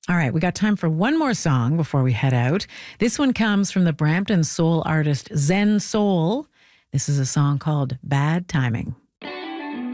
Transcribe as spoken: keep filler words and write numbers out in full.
All right, we got time for one more song before we head out. This one comes from the Brampton soul artist Zen Soul. This is a song called Bad Timing.